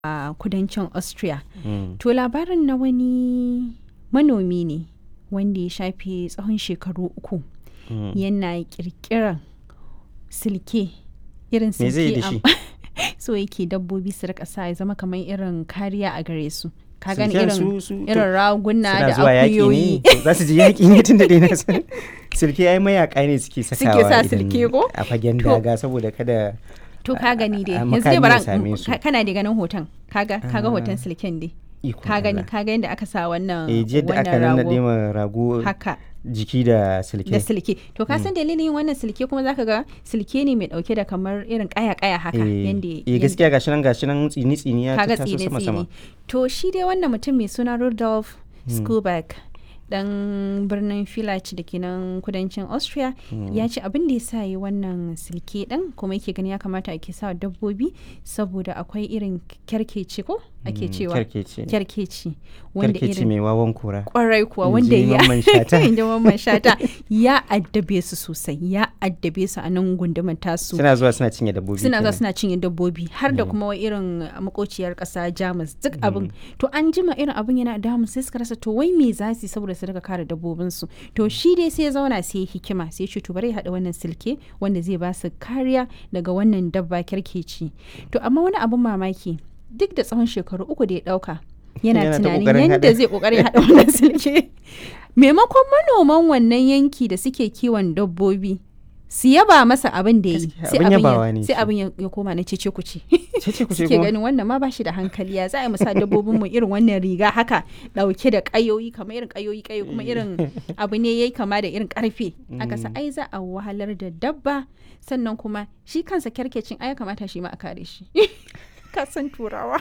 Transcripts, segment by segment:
a kudancin Austria. To labarin na wani manomi ne wanda ya shafe tsawon shekaru 3 yana kirkiran silke irin Me zai yi da silke shi? so yake dabbobi su rika sa ya zama kamar irin kariya a gare su. Ka gani Silken su irin raguna suna da zuwa yaƙi akuyoyi. ne za su je yaƙi ne tun da dai na san silke ai mayaka ne suke sakawa Suke sa idan silke ko? a fagen To- daga saboda kada To ka gani dai a yanzu dai makami bara ya same su. kana da ganin hoton kaga hoton silken dai ikon ka gani Allah. ka ga yadda aka sa wannan Jiya da aka wannan nannaɗe rago ma rago haka jiki da silke. da silke. To ka san dalilin yin wannan silke kuma zaka ga silke ne mai dauke da kamar irin kaya haka yanda gaskiya gashi nan tsini ya kaga taso sama sama. To shi dai wannan mutum mai suna Rudolf Skuback dan birnin Villach da ke nan kudancin Austria ya ce abin da ya sa yi wannan silke din kuma yake gani ya kamata ake sa dabbobi saboda akwai irin kyarkeci ko ake cewa kyarkeci wanda Kyarkeci mai wawan kura. kwarai kuwa In wanda ji Mamman Shata. in ji Mamman Shata ya addabe su sosai ya addabe su a nan gundumar tasu Suna zuwa suna cinye dabbobi. suna zuwa kenan. suna cinye dabbobi har da kuma irin makociyar kasa Jamus duk abin to an jima irin abin yana damun sai suka rasa to wai me za su yi saboda su daga kare dabbobin su to shi dai sai ya zauna sai ya hikima sai ya ce to bari ya haɗa wannan silke wanda zai ba su kariya daga wannan dabba kyarkeci to amma wani abin mamaki duk da tsawon shekaru 3 da ya ɗauka yana Yana ta tunanin ƙoƙarin yadda haɗa. zai ƙoƙarin haɗa wannan silke maimakon manoman wannan yanki da suke kiwon dabbobi su yaba masa abin da ya yi Gaskiya, sai abin abin yabawa ya ne sai shi. abin ya koma na cece kuce Cece ku ce suke kuma. ganin wannan ma bashi da hankali ya za a yi musa dabbobin mu irin wannan riga haka dauke da kayoyi kamar irin kayoyi kuma irin abu ne yayi kama da irin karfe aka sa ai za a wahalar da dabba sannan kuma shi kansa kyarkecin ai ya kamata shi ma a kare shi ka san turawa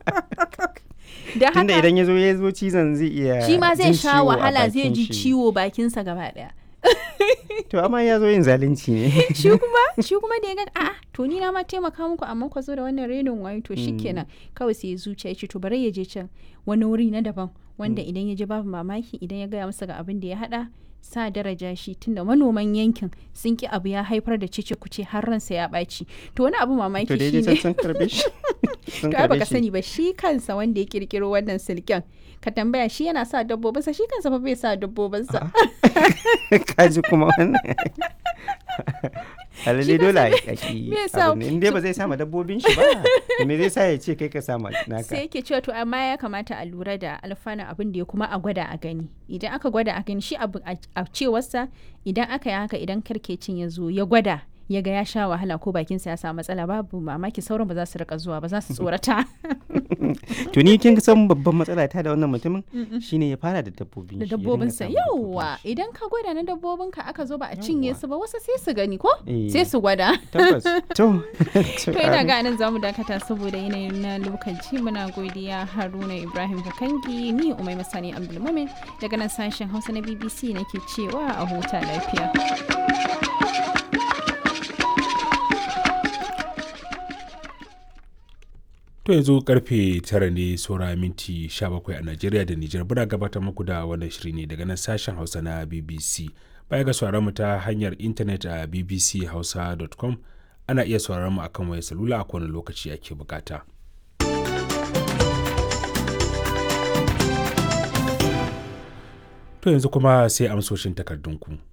da Tunda haka idan ya zo cizon zai iya shi ma zai jin sha ciwo a wahala zai bakin ji shi. ciwo bakinsa gaba daya To amma ya zo yin zalunci ne. shi kuma da ya ga a'a to ni na ma taimaka muku amma ku zo da wannan renin wayo to shikenan kawai sai ya zuciya ya ce to bari ya je can wani wuri na daban wanda idan ya je babu mamaki idan ya gaya masa ga abin da ya hada sa daraja shi tunda manoman yankin sun ki abu ya haifar da cece kuce har ransa ya ɓaci to wani abu mamaki To daidai shine sun karbe shi. Sun to ai karbe baka shi. sani ba shi kansa wanda ya kirkiro wannan silken ka tambaya shi yana sa dabbobinsa shi kansa fa bai sa dabbobinsa Kaji kuma wannan. Alalle dole a yi me yasa- in dai ba zai sama dabbobin shi ba. to me zai sa ya ce kai ka sama naka. sai yake cewa to amma ya kamata a lura da alfanun abin da ya kuma a gwada a gani idan aka gwada a gani shi abu a cewarsa idan aka yi haka idan karkecin ya zo ya gwada ya ga ya sha wahala ko bakinsa ya samu matsala babu mamaki sauran ba za su rika zuwa ba za su tsorata To ni kin san babban matsala ta da wannan mutumin shine ya fara da dabbobin da shi, ya dinga dabbobinsa samun dabbobin yauwa shi. idan ka gwada na dabbobinka aka zo ba a cinye su ba wasu sai su gani ko Eh. sai su gwada Tabbas. To. to ina ga nan zamu dakata saboda yanayin na lokaci muna godiya Haruna Ibrahim Kakangi ni Umai Masani Abdulmumin daga nan sashen Hausa na BBC nake cewa a huta lafiya. To yanzu karfe 9 ne saura minti 17 a Najeriya da Nijar buna gabatar muku da wannan shiri ne daga nan sashen Hausa na BBC. Baya ga sauraron mu ta hanyar intanet a bbchausa.com ana iya sauraron mu akan wayar salula a kowane lokaci ake bukata. To yanzu kuma sai amsoshin takardunku.